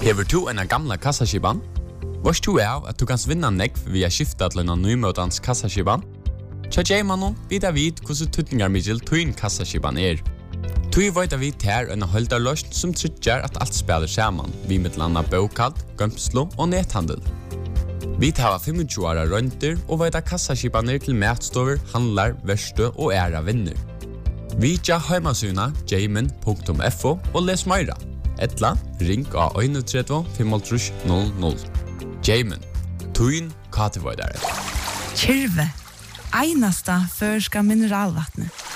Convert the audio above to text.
Hever du en gamla kassaskipan? Vars du av at du kan vinna nekv via skifta til en nymøtans kassaskipan? Tja Jaymanon vidar vid hvordan tutningar middel tuin kassaskipan Tui veit vi ter en holdarløst som tryggjar at alt spiller saman, vi mittlanda bokald, gømslo og nethandel. Vi tar 25 åra rønter og veit kassaskipaner til matstover, handlar, verste og æra vinner. Vi tja heimasuna jayman.fo og les meira. Etla, ring av 31 55 00. Jayman, tuin katevoidare. Kyrve, einasta førska mineralvattnet.